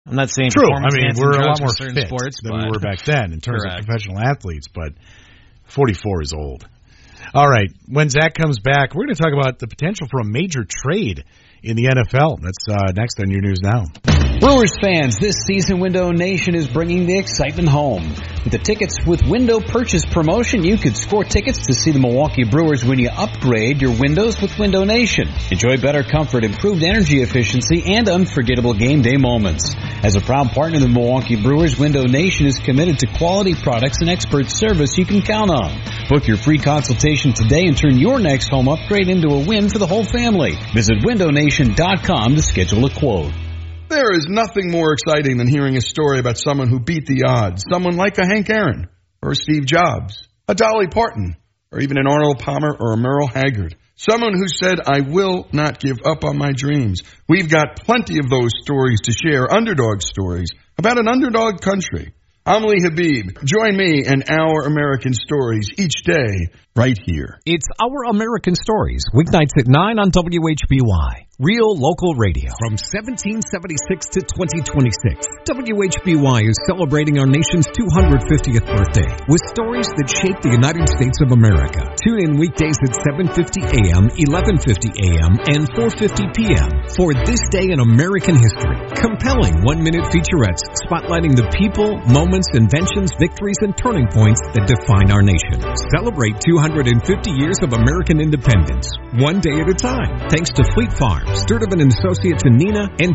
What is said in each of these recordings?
I'm not saying true. performance We're a lot more certain fit sports than we were back then in terms of professional athletes, but 44 is old. All right, when Zach comes back, we're going to talk about the potential for a major trade in the NFL. That's next on Your News Now. Brewers fans, this season Window Nation is bringing the excitement home. With the Tickets with Window Purchase promotion, you could score tickets to see the Milwaukee Brewers when you upgrade your windows with Window Nation. Enjoy better comfort, improved energy efficiency, and unforgettable game day moments. As a proud partner of the Milwaukee Brewers, Window Nation is committed to quality products and expert service you can count on. Book your free consultation today and turn your next home upgrade into a win for the whole family. Visit windownation.com to schedule a quote. There is nothing more exciting than hearing a story about someone who beat the odds. Someone like a Hank Aaron, or a Steve Jobs, a Dolly Parton, or even an Arnold Palmer or a Merle Haggard. Someone who said, I will not give up on my dreams. We've got plenty of those stories to share, underdog stories, about an underdog country. I'm Lee Habib. Join me in Our American Stories each day right here. It's Our American Stories, weeknights at 9 on WHBY. Real local radio. From 1776 to 2026, WHBY is celebrating our nation's 250th birthday with stories that shape the United States of America. Tune in weekdays at 7:50 a.m., 11:50 a.m., and 4:50 p.m. for This Day in American History. Compelling one-minute featurettes spotlighting the people, moments, inventions, victories, and turning points that define our nation. Celebrate 250 years of American independence, one day at a time. Thanks to Fleet Farm, Sturtevant & Associates in Neenah, and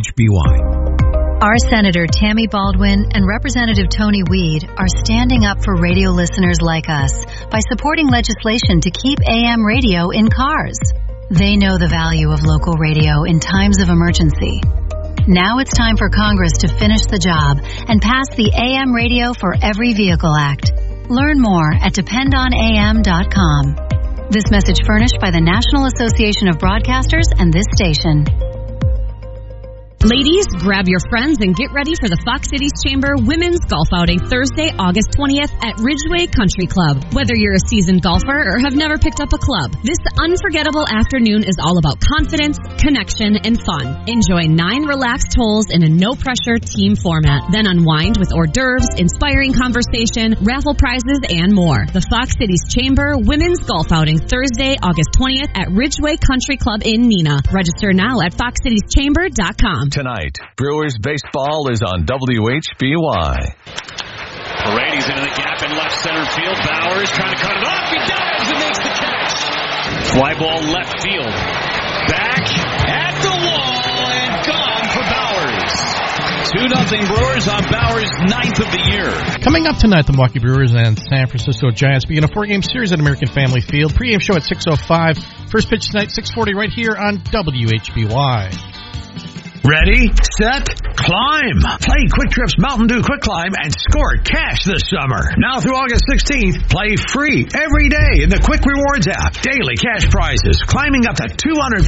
WHBY. Our Senator Tammy Baldwin and Representative Tony Weed are standing up for radio listeners like us by supporting legislation to keep AM radio in cars. They know the value of local radio in times of emergency. Now it's time for Congress to finish the job and pass the AM Radio for Every Vehicle Act. Learn more at dependonam.com. This message furnished by the National Association of Broadcasters and this station. Ladies, grab your friends and get ready for the Fox Cities Chamber Women's Golf Outing Thursday, August 20th at Ridgeway Country Club. Whether you're a seasoned golfer or have never picked up a club, this unforgettable afternoon is all about confidence, connection, and fun. Enjoy 9 relaxed holes in a no-pressure team format. Then unwind with hors d'oeuvres, inspiring conversation, raffle prizes, and more. The Fox Cities Chamber Women's Golf Outing Thursday, August 20th at Ridgeway Country Club in Neenah. Register now at foxcitieschamber.com. Tonight, Brewers baseball is on WHBY. Paredes into the gap in left center field. Bowers trying to cut it off. He dives and makes the catch. Fly ball left field. Back at the wall and gone for Bowers. 2-0 Brewers on Bowers' 9th of the year. Coming up tonight, the Milwaukee Brewers and San Francisco Giants begin a 4-game series at American Family Field. Pre-game show at 6:05. First pitch tonight, 6:40 right here on WHBY. Ready, set, climb. Play Quick Trip's Mountain Dew Quick Climb and score cash this summer. Now through August 16th, play free every day in the Quick Rewards app. Daily cash prizes climbing up to $250,000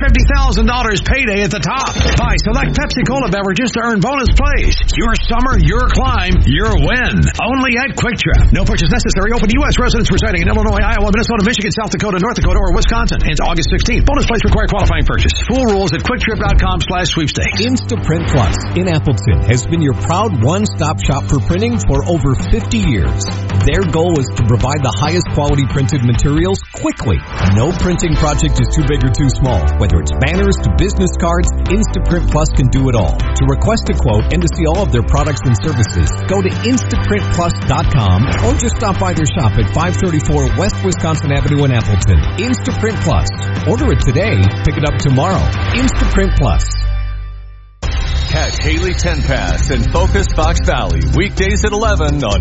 payday at the top. Buy select Pepsi-Cola beverages to earn bonus plays. Your summer, your climb, your win. Only at Quick Trip. No purchase necessary. Open to U.S. residents residing in Illinois, Iowa, Minnesota, Michigan, South Dakota, North Dakota, or Wisconsin. Ends August 16th. Bonus plays require qualifying purchase. Full rules at quicktrip.com/sweepstakes. Instaprint Plus in Appleton has been your proud one-stop shop for printing for over 50 years. Their goal is to provide the highest quality printed materials quickly. No printing project is too big or too small. Whether it's banners to business cards, Instaprint Plus can do it all. To request a quote and to see all of their products and services, go to InstaprintPlus.com or just stop by their shop at 534 West Wisconsin Avenue in Appleton. Instaprint Plus. Order it today, pick it up tomorrow. Instaprint Plus. Catch Haley Tenpass and Focus Fox Valley weekdays at 11 on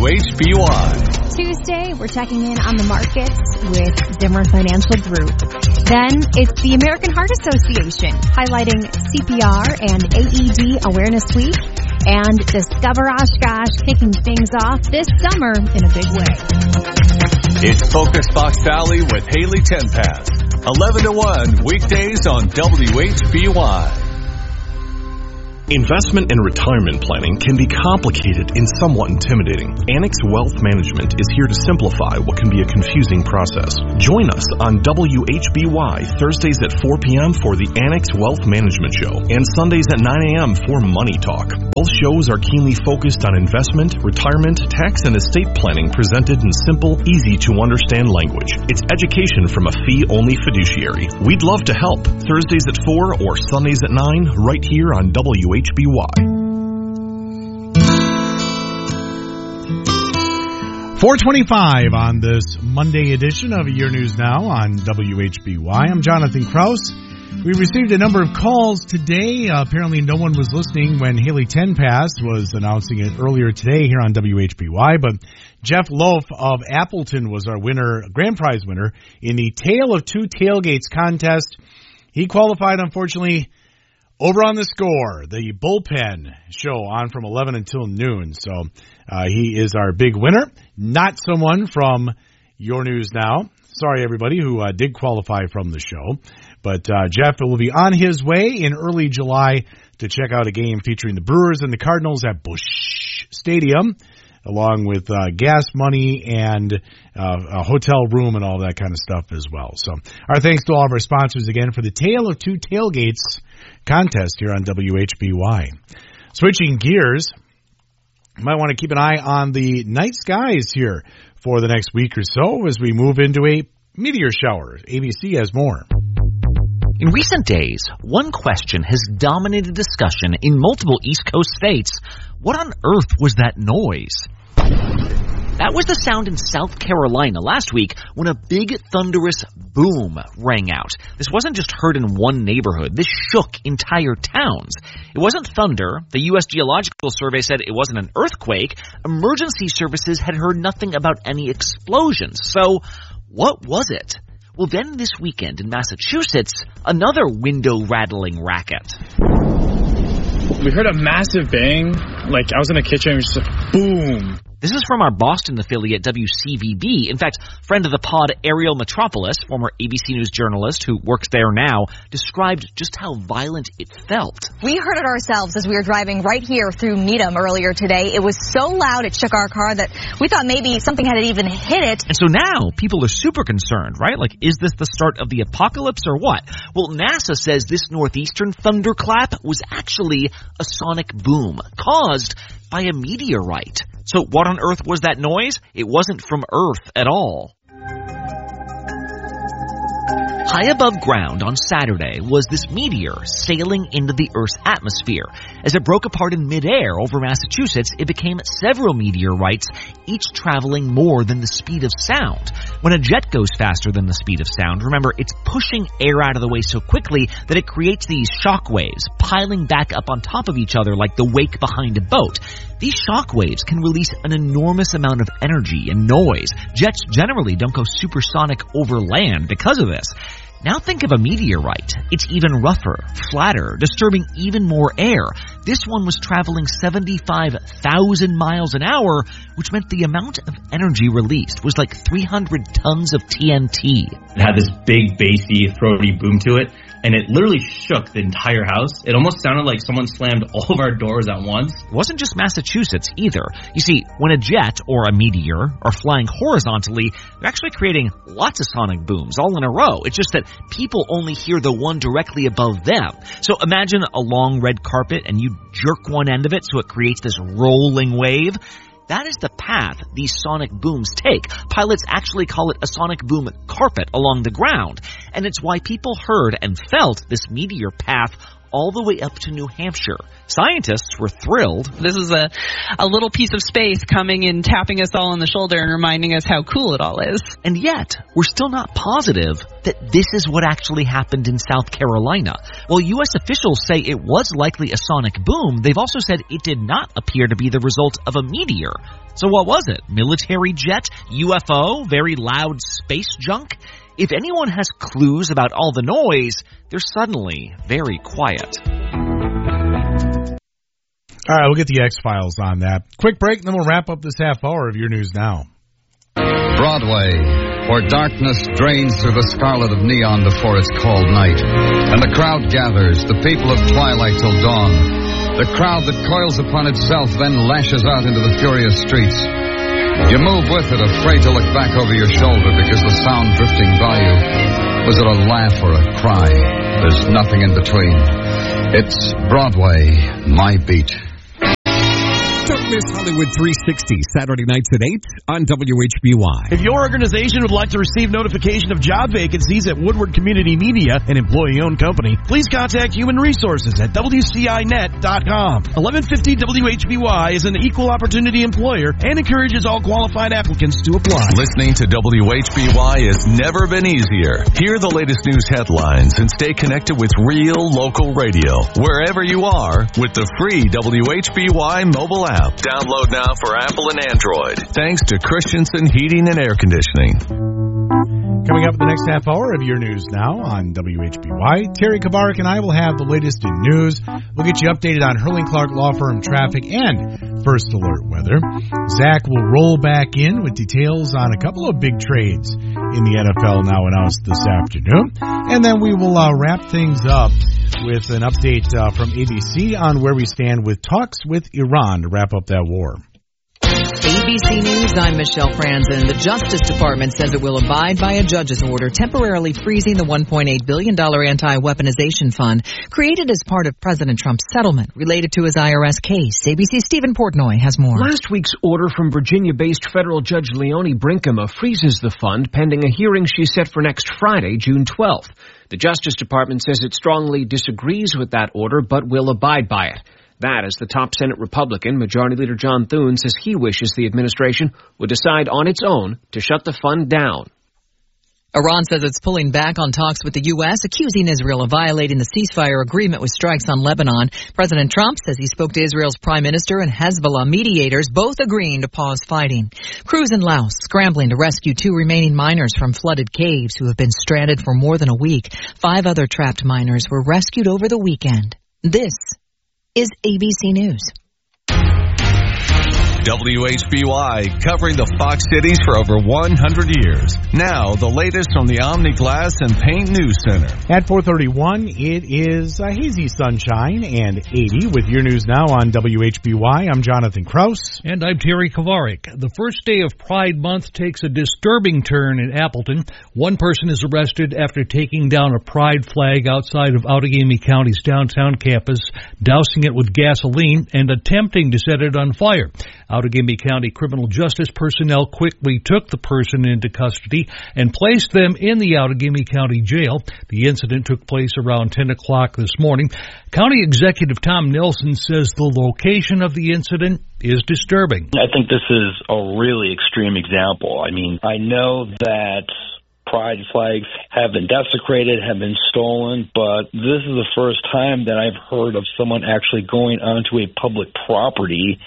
WHBY. Tuesday, we're checking in on the markets with Zimmer Financial Group. Then it's the American Heart Association highlighting CPR and AED Awareness Week, and Discover Oshkosh kicking things off this summer in a big way. It's Focus Fox Valley with Haley Tenpass, 11 to 1 weekdays on WHBY. Investment and retirement planning can be complicated and somewhat intimidating. Annex Wealth Management is here to simplify what can be a confusing process. Join us on WHBY Thursdays at 4 p.m. for the Annex Wealth Management Show and Sundays at 9 a.m. for Money Talk. Both shows are keenly focused on investment, retirement, tax, and estate planning presented in simple, easy-to-understand language. It's education from a fee-only fiduciary. We'd love to help. Thursdays at 4 or Sundays at 9 right here on WHBY. 4:25 on this Monday edition of Your News Now on WHBY. I'm Jonathan Krause. We received a number of calls today. Apparently no one was listening when Haley Tenpass was announcing it earlier today here on WHBY, but Jeff Loaf of Appleton was our winner, grand prize winner, in the Tale of Two Tailgates contest. He qualified, unfortunately, over on The Score, the bullpen show on from 11 until noon. So he is our big winner, not someone from Your News Now. Sorry, everybody who did qualify from the show. But Jeff will be on his way in early July to check out a game featuring the Brewers and the Cardinals at Busch Stadium, along with gas money and a hotel room and all that kind of stuff as well. So our thanks to all of our sponsors again for the Tale of Two Tailgates contest here on WHBY. Switching gears, you might want to keep an eye on the night skies here for the next week or so as we move into a meteor shower. ABC has more. In recent days, one question has dominated discussion in multiple East Coast states. What on earth was that noise? That was the sound in South Carolina last week when a big thunderous boom rang out. This wasn't just heard in one neighborhood. This shook entire towns. It wasn't thunder. The U.S. Geological Survey said it wasn't an earthquake. Emergency services had heard nothing about any explosions. So, what was it? Well, then this weekend in Massachusetts, another window-rattling racket. We heard a massive bang. Like, I was in the kitchen, it was just a boom. This is from our Boston affiliate, WCVB. In fact, friend of the pod, Ariel Metropolis, former ABC News journalist who works there now, described just how violent it felt. We heard it ourselves as we were driving right here through Needham earlier today. It was so loud it shook our car that we thought maybe something had even hit it. And so now people are super concerned, right? Like, is this the start of the apocalypse or what? Well, NASA says this northeastern thunderclap was actually a sonic boom caused by a meteorite. So what on earth was that noise? It wasn't from Earth at all. High above ground on Saturday was this meteor sailing into the Earth's atmosphere. As it broke apart in midair over Massachusetts, it became several meteorites, each traveling more than the speed of sound. When a jet goes faster than the speed of sound, remember, it's pushing air out of the way so quickly that it creates these shock waves, piling back up on top of each other like the wake behind a boat. These shock waves can release an enormous amount of energy and noise. Jets generally don't go supersonic over land because of this. Now think of a meteorite. It's even rougher, flatter, disturbing even more air. This one was traveling 75,000 miles an hour, which meant the amount of energy released was like 300 tons of TNT. It had this big, bassy, throaty boom to it, and it literally shook the entire house. It almost sounded like someone slammed all of our doors at once. It wasn't just Massachusetts either. You see, when a jet or a meteor are flying horizontally, they're actually creating lots of sonic booms all in a row. It's just that people only hear the one directly above them. So imagine a long red carpet and you jerk one end of it so it creates this rolling wave. That is the path these sonic booms take. Pilots actually call it a sonic boom carpet along the ground. And it's why people heard and felt this meteor path all the way up to New Hampshire. Scientists were thrilled. This is a little piece of space coming and tapping us all on the shoulder and reminding us how cool it all is. And yet, we're still not positive that this is what actually happened in South Carolina. While U.S. officials say it was likely a sonic boom, they've also said it did not appear to be the result of a meteor. So what was it? Military jet? UFO? Very loud space junk? If anyone has clues about all the noise, they're suddenly very quiet. All right, we'll get the X-Files on that. Quick break, and then we'll wrap up this half hour of Your News Now. Broadway, where darkness drains through the scarlet of neon before its cold night, and the crowd gathers, the people of twilight till dawn. The crowd that coils upon itself then lashes out into the furious streets. You move with it, afraid to look back over your shoulder because the sound drifting by you. Was it a laugh or a cry? There's nothing in between. It's Broadway, my beat. Don't miss Hollywood 360, Saturday nights at 8 on WHBY. If your organization would like to receive notification of job vacancies at Woodward Community Media, an employee-owned company, please contact Human Resources at WCINet.com. 1150 WHBY is an equal opportunity employer and encourages all qualified applicants to apply. Listening to WHBY has never been easier. Hear the latest news headlines and stay connected with real local radio wherever you are with the free WHBY mobile app. Download now for Apple and Android. Thanks to Christensen Heating and Air Conditioning. Coming up in the next half hour of your news now on WHBY, Terry Kabarik and I will have the latest in news. We'll get you updated on Hurling Clark Law Firm traffic and First Alert weather. Zach will roll back in with details on a couple of big trades in the NFL now announced this afternoon. And then we will wrap things up with an update from ABC on where we stand with talks with Iran to wrap up that war. ABC News, I'm Michelle Franzen. The Justice Department says it will abide by a judge's order temporarily freezing the $1.8 billion anti-weaponization fund created as part of President Trump's settlement related to his IRS case. ABC's Stephen Portnoy has more. Last week's order from Virginia-based federal judge Leonie Brinkema freezes the fund pending a hearing she's set for next Friday, June 12th. The Justice Department says it strongly disagrees with that order but will abide by it. That as the top Senate Republican, Majority Leader John Thune, says he wishes the administration would decide on its own to shut the fund down. Iran says it's pulling back on talks with the U.S., accusing Israel of violating the ceasefire agreement with strikes on Lebanon. President Trump says he spoke to Israel's prime minister and Hezbollah mediators, both agreeing to pause fighting. Crews in Laos scrambling to rescue 2 remaining miners from flooded caves who have been stranded for more than a week. 5 other trapped miners were rescued over the weekend. This is ABC News. WHBY, covering the Fox cities for over 100 years. Now, the latest from the Omni Glass and Paint News Center. At 4:31, it is hazy sunshine and 80 with your news now on WHBY. I'm Jonathan Kraus. And I'm Terry Kovarik. The first day of Pride Month takes a disturbing turn in Appleton. One person is arrested after taking down a pride flag outside of Outagamie County's downtown campus, dousing it with gasoline, and attempting to set it on fire. Outagamie County criminal justice personnel quickly took the person into custody and placed them in the Outagamie County Jail. The incident took place around 10 o'clock this morning. County Executive Tom Nelson says the location of the incident is disturbing. I think this is a really extreme example. I mean, I know that pride flags have been desecrated, have been stolen, but this is the first time that I've heard of someone actually going onto a public property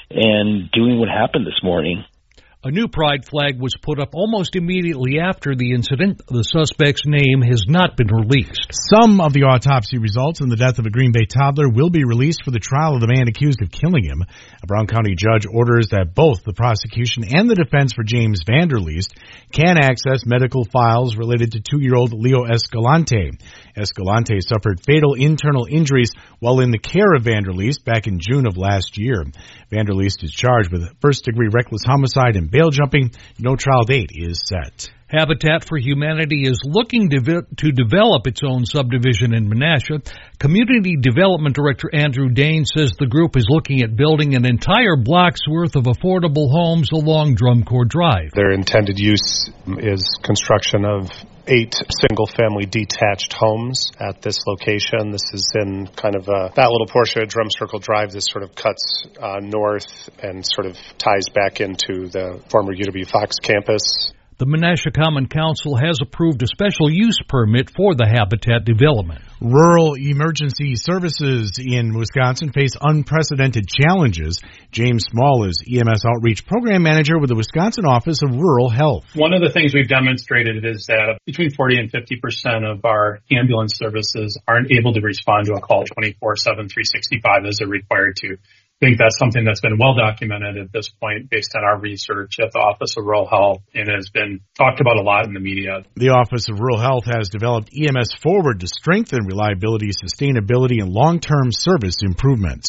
and doing what happened this morning. A new pride flag was put up almost immediately after the incident. The suspect's name has not been released. Some of the autopsy results in the death of a Green Bay toddler will be released for the trial of the man accused of killing him. A Brown County judge orders that both the prosecution and the defense for James Vanderleest can access medical files related to 2-year-old Leo Escalante. Escalante suffered fatal internal injuries while in the care of Vanderleest back in June of last year. Vanderleest is charged with first-degree reckless homicide and bail jumping. No trial date is set. Habitat for Humanity is looking to develop its own subdivision in Menasha. Community Development Director Andrew Dane says the group is looking at building an entire block's worth of affordable homes along Drumcore Drive. Their intended use is construction of 8 single-family detached homes at this location. This is in kind of that little portion of Drum Circle Drive that sort of cuts north and sort of ties back into the former UW-Fox campus. The Menasha Common Council has approved a special use permit for the habitat development. Rural emergency services in Wisconsin face unprecedented challenges. James Small is EMS Outreach Program Manager with the Wisconsin Office of Rural Health. One of the things we've demonstrated is that between 40 and 50% of our ambulance services aren't able to respond to a call 24/7, 365 as they're required to. think that's something that's been well documented at this point based on our research at the Office of Rural Health and has been talked about a lot in the media. The Office of Rural Health has developed EMS Forward to strengthen reliability, sustainability, and long-term service improvements.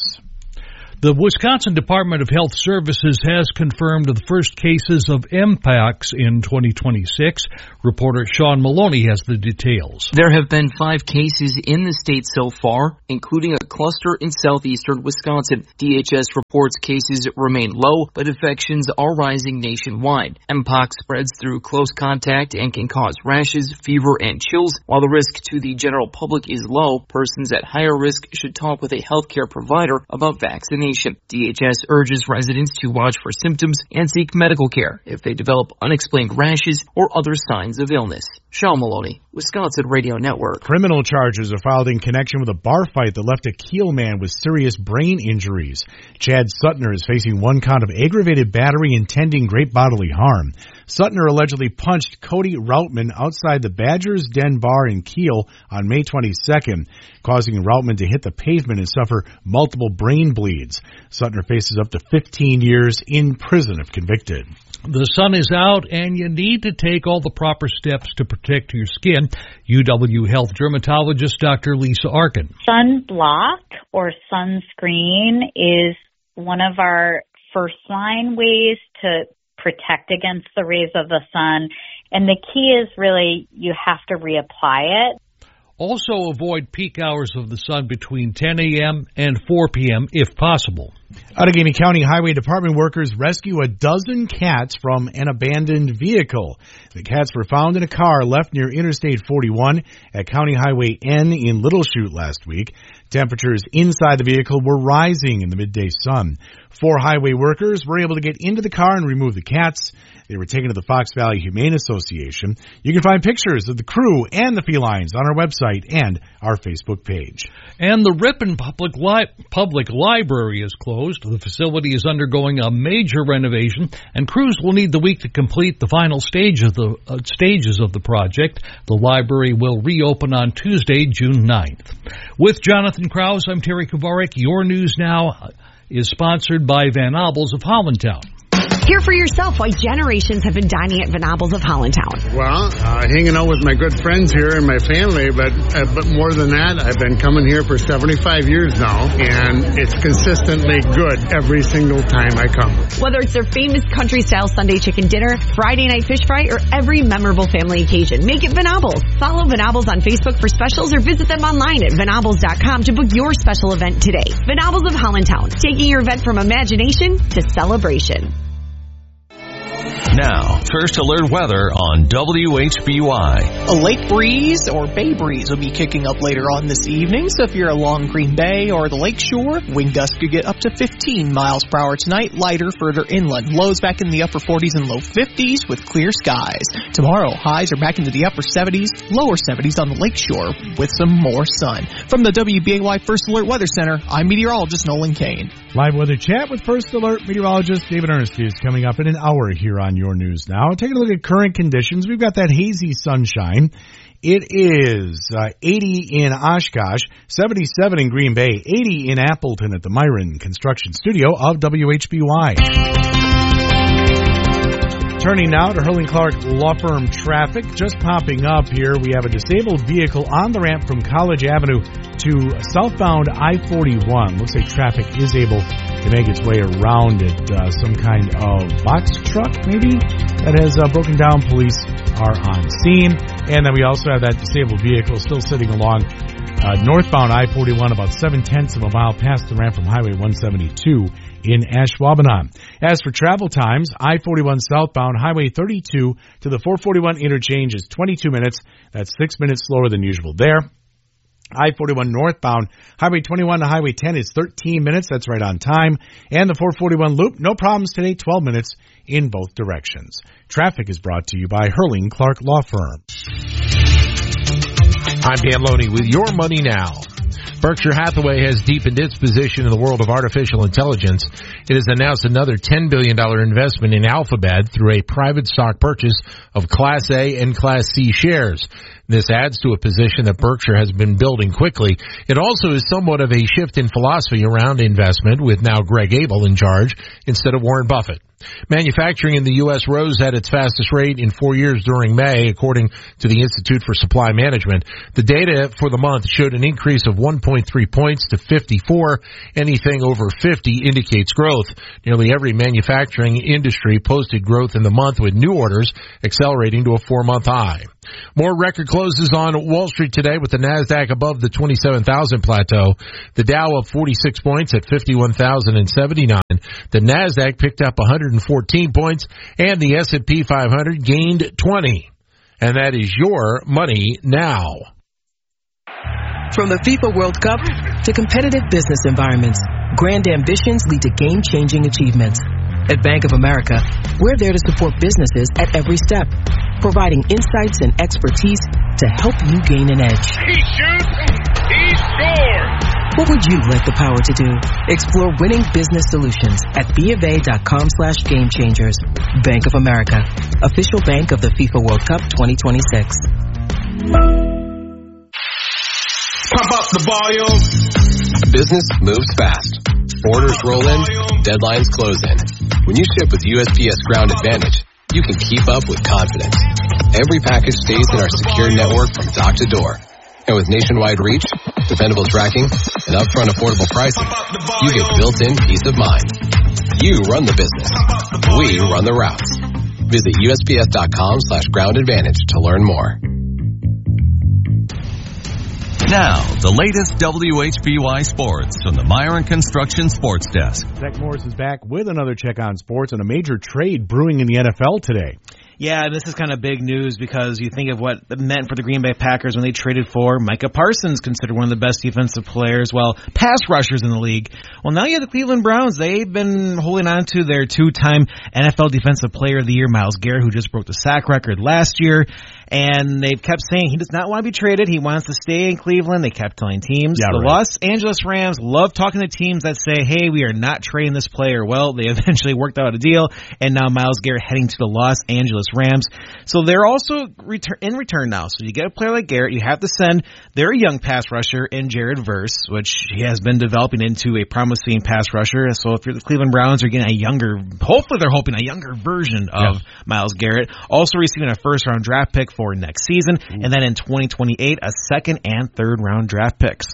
The Wisconsin Department of Health Services has confirmed the first cases of Mpox in 2026. Reporter Sean Maloney has the details. There have been 5 cases in the state so far, including a cluster in southeastern Wisconsin. DHS reports cases remain low, but infections are rising nationwide. Mpox spreads through close contact and can cause rashes, fever, and chills. While the risk to the general public is low, persons at higher risk should talk with a healthcare provider about vaccination. DHS urges residents to watch for symptoms and seek medical care if they develop unexplained rashes or other signs of illness. Sean Maloney, Wisconsin Radio Network. Criminal charges are filed in connection with a bar fight that left a Kiel man with serious brain injuries. Chad Suttner is facing 1 count of aggravated battery intending great bodily harm. Suttner allegedly punched Cody Routman outside the Badger's Den bar in Kiel on May 22nd, causing Routman to hit the pavement and suffer multiple brain bleeds. Suttner faces up to 15 years in prison if convicted. The sun is out, and you need to take all the proper steps to protect your skin. UW Health dermatologist Dr. Lisa Arkin. Sunblock or sunscreen is one of our first-line ways to protect against the rays of the sun. And the key is really you have to reapply it. Also avoid peak hours of the sun between 10 a.m. and 4 p.m. if possible. Outagamie County Highway Department workers rescue a dozen cats from an abandoned vehicle. The cats were found in a car left near Interstate 41 at County Highway N in Little Chute last week. Temperatures inside the vehicle were rising in the midday sun. 4 highway workers were able to get into the car and remove the cats. They were taken to the Fox Valley Humane Association. You can find pictures of the crew and the felines on our website and our Facebook page. And the Ripon Public Library is closed. The facility is undergoing a major renovation, and crews will need the week to complete the final stages of the project. The library will reopen on Tuesday, June 9th. With Jonathan Krause, I'm Terry Kovarik. Your News Now is sponsored by Van Obels of Hollandtown. Hear for yourself why generations have been dining at Van Obels of Hollandtown. Well, hanging out with my good friends here and my family, but more than that, I've been coming here for 75 years now, and it's consistently good every single time I come. Whether it's their famous country-style Sunday chicken dinner, Friday night fish fry, or every memorable family occasion, make it Van Obels. Follow Van Obels on Facebook for specials or visit them online at vanobels.com to book your special event today. Van Obels of Hollandtown, taking your event from imagination to celebration. Now, First Alert weather on WHBY. A lake breeze or bay breeze will be kicking up later on this evening, so if you're along Green Bay or the lakeshore, wind gusts could get up to 15 miles per hour tonight, lighter further inland. Lows back in the upper 40s and low 50s with clear skies. Tomorrow, highs are back into the upper 70s, lower 70s on the lakeshore with some more sun. From the WBAY First Alert Weather Center, I'm meteorologist Nolan Kane. Live weather chat with First Alert meteorologist David Ernst is coming up in an hour here on Your News Now. Taking a look at current conditions, we've got that hazy sunshine. It is 80 in Oshkosh, 77 in Green Bay, 80 in Appleton at the Myron Construction Studio of WHBY. Turning now to Hurling Clark Law Firm traffic. Just popping up here, we have a disabled vehicle on the ramp from College Avenue to southbound I-41. Looks like traffic is able to make its way around it. Some kind of box truck, maybe, that has broken down. Police are on scene. And then we also have that disabled vehicle still sitting along northbound I-41 about 0.7 of a mile past the ramp from Highway 172 in Ashwaubenon. As for travel times, I-41 southbound, Highway 32 to the 441 interchange is 22 minutes. That's 6 minutes slower than usual there. I-41 northbound, Highway 21 to Highway 10 is 13 minutes. That's right on time. And the 441 loop, no problems today, 12 minutes in both directions. Traffic is brought to you by Hurling Clark Law Firm. I'm Dan Loney with Your Money Now. Berkshire Hathaway has deepened its position in the world of artificial intelligence. It has announced another $10 billion investment in Alphabet through a private stock purchase of Class A and Class C shares. This adds to a position that Berkshire has been building quickly. It also is somewhat of a shift in philosophy around investment, with now Greg Abel in charge instead of Warren Buffett. Manufacturing in the U.S. rose at its fastest rate in 4 years during May, according to the Institute for Supply Management. The data for the month showed an increase of 1.3 points to 54. Anything over 50 indicates growth. Nearly every manufacturing industry posted growth in the month, with new orders accelerating to a 4-month high. More record closes on Wall Street today, with the Nasdaq above the 27,000 plateau. The Dow up 46 points at 51,079. The Nasdaq picked up 114 points, and the S&P 500 gained 20. And that is your Money Now. From the FIFA World Cup to competitive business environments, grand ambitions lead to game-changing achievements. At Bank of America, we're there to support businesses at every step, providing insights and expertise to help you gain an edge. He shoots, he scores! What would you like the power to do? Explore winning business solutions at BofA.com/game changers. Bank of America, official bank of the FIFA World Cup 2026. Pump up the volume. Business moves fast. Orders roll in, deadlines close in. When you ship with USPS Ground Advantage, you can keep up with confidence. Every package stays in our secure network from dock to door. And with nationwide reach, dependable tracking, and upfront affordable pricing, you get built-in peace of mind. You run the business. We run the routes. Visit USPS.com/Ground Advantage to learn more. Now, the latest WHBY sports from the Myron Construction Sports Desk. Zach Morris is back with another check on sports and a major trade brewing in the NFL today. Yeah, this is kind of big news because you think of what it meant for the Green Bay Packers when they traded for Micah Parsons, considered one of the best defensive players, pass rushers in the league. Well, now you have the Cleveland Browns. They've been holding on to their 2-time NFL Defensive Player of the Year, Myles Garrett, who just broke the sack record last year. And they've kept saying he does not want to be traded. He wants to stay in Cleveland. They kept telling teams. The Los Angeles Rams love talking to teams that say, hey, we are not trading this player. Well, they eventually worked out a deal, and now Myles Garrett heading to the Los Angeles Rams. So they're also in return now. So you get a player like Garrett, you have to send their young pass rusher in Jared Verse, which he has been developing into a promising pass rusher. So if you're the Cleveland Browns, are getting hopefully they're hoping a younger version of Myles Garrett. Also receiving a first-round draft pick for next season, and then in 2028, a second and third round draft picks.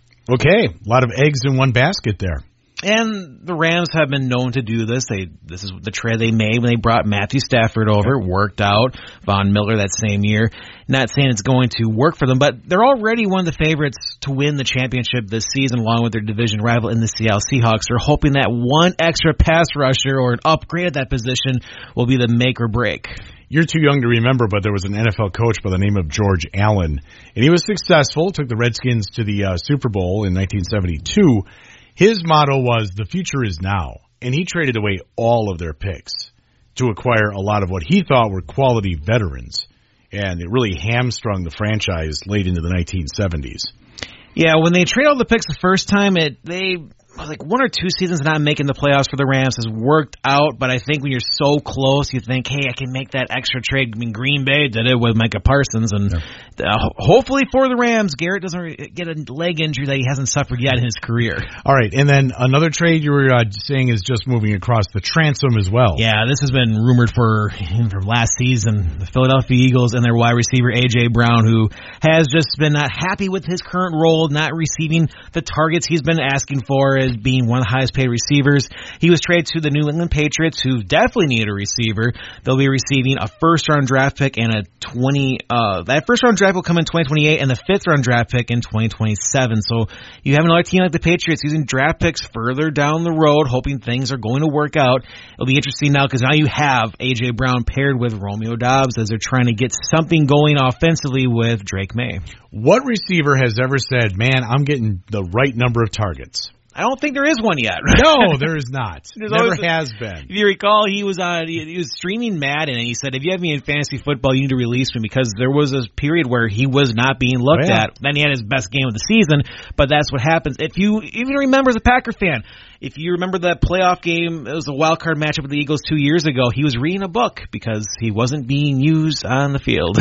Okay, a lot of eggs in one basket there. And the Rams have been known to do this. This is the trade they made when they brought Matthew Stafford over. It worked out. Von Miller that same year. Not saying it's going to work for them, but they're already one of the favorites to win the championship this season, along with their division rival in the Seattle Seahawks. They're hoping that one extra pass rusher or an upgrade at that position will be the make or break. You're too young to remember, but there was an NFL coach by the name of George Allen, and he was successful, took the Redskins to the Super Bowl in 1972. His motto was, the future is now, and he traded away all of their picks to acquire a lot of what he thought were quality veterans, and it really hamstrung the franchise late into the 1970s. Yeah, when they trade all the picks the first time, they like 1 or 2 seasons not making the playoffs for the Rams has worked out, but I think when you're so close, you think, hey, I can make that extra trade. I mean, Green Bay did it with Micah Parsons, and hopefully for the Rams, Garrett doesn't get a leg injury that he hasn't suffered yet in his career. All right, and then another trade you were saying is just moving across the transom as well. Yeah, this has been rumored from last season. The Philadelphia Eagles and their wide receiver, A.J. Brown, who has just been not happy with his current role, not receiving the targets he's been asking for as being one of the highest paid receivers. He was traded to the New England Patriots, who definitely needed a receiver. They'll be receiving a first-round draft pick and that first-round draft will come in 2028 and the fifth-round draft pick in 2027. So you have another team like the Patriots using draft picks further down the road, hoping things are going to work out. It'll be interesting now because now you have A.J. Brown paired with Romeo Doubs as they're trying to get something going offensively with Drake May. What receiver has ever said, man, I'm getting the right number of targets? I don't think there is one yet. No, there is not. Never has been. If you recall, he was streaming Madden, and he said, if you have me in fantasy football, you need to release me, because there was a period where he was not being looked at. Then he had his best game of the season, but that's what happens. If you even remember, as a Packer fan, if you remember that playoff game, it was a wild card matchup with the Eagles 2 years ago, he was reading a book because he wasn't being used on the field.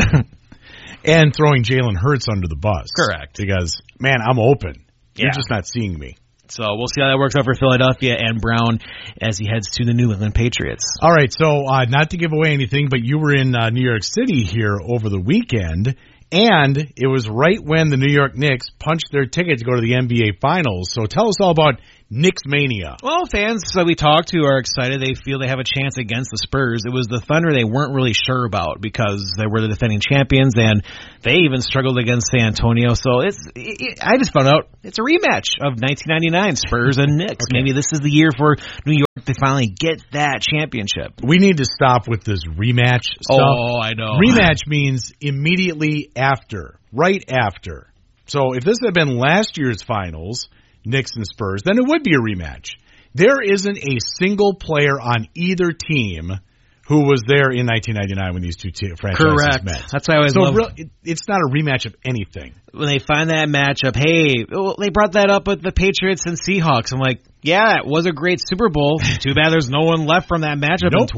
And throwing Jalen Hurts under the bus. Correct. Because, man, I'm open. You're just not seeing me. So we'll see how that works out for Philadelphia and Brown as he heads to the New England Patriots. All right, so not to give away anything, but you were in New York City here over the weekend, and it was right when the New York Knicks punched their ticket to go to the NBA Finals. So tell us all about Knicks Mania. Well, fans that we talked to are excited. They feel they have a chance against the Spurs. It was the Thunder they weren't really sure about because they were the defending champions, and they even struggled against San Antonio. So I just found out it's a rematch of 1999 Spurs and Knicks. Okay. Maybe this is the year for New York to finally get that championship. We need to stop with this rematch stuff. Oh, I know. Rematch means immediately after, right after. So if this had been last year's finals, Knicks and Spurs, then it would be a rematch. There isn't a single player on either team who was there in 1999 when these two franchises met. That's why I always love. It's not a rematch of anything. When they find that matchup, hey, they brought that up with the Patriots and Seahawks. I'm like, yeah, it was a great Super Bowl. Too bad there's no one left from that matchup in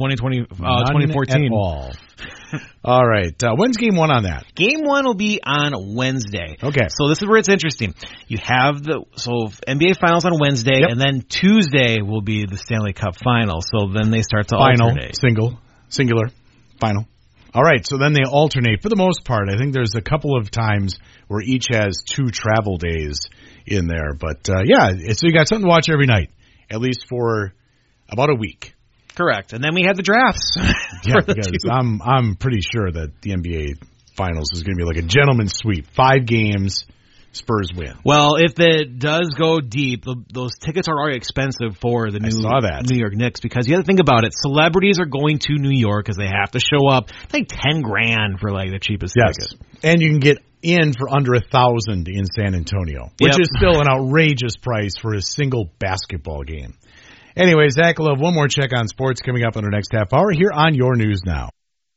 2014. At all. All right. When's Game 1 on that? Game 1 will be on Wednesday. Okay. So this is where it's interesting. You have NBA Finals on Wednesday, and then Tuesday will be the Stanley Cup Final. So then they start to alternate. Singular, final. All right. So then they alternate for the most part. I think there's a couple of times where each has 2 travel days in there. But so you got something to watch every night, at least for about a week. Correct. And then we had the drafts. Yeah, because I'm pretty sure that the NBA Finals is going to be like a gentleman's sweep. 5 games, Spurs win. Well, if it does go deep, those tickets are already expensive for the New York Knicks, because you have to think about it. Celebrities are going to New York because they have to show up. I think $10,000 for like the cheapest ticket. And you can get in for under $1,000 in San Antonio, which is still an outrageous price for a single basketball game. Anyway, Zach will have one more check on sports coming up in our next half hour here on Your News Now.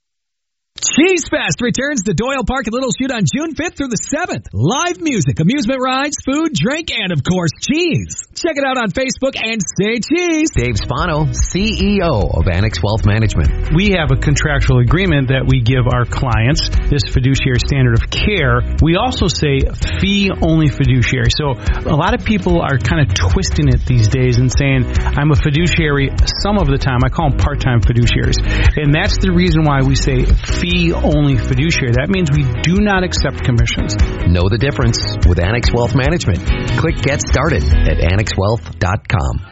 Cheese Fest returns to Doyle Park at Little Chute on June 5th through the 7th. Live music, amusement rides, food, drink, and of course, cheese. Check it out on Facebook and say cheese. Dave Spano, CEO of Annex Wealth Management. We have a contractual agreement that we give our clients, this fiduciary standard of care. We also say fee-only fiduciary. So a lot of people are kind of twisting it these days and saying, I'm a fiduciary some of the time. I call them part-time fiduciaries. And that's the reason why we say fee-only fiduciary. That means we do not accept commissions. Know the difference with Annex Wealth Management. Click Get Started at annexwealth.com.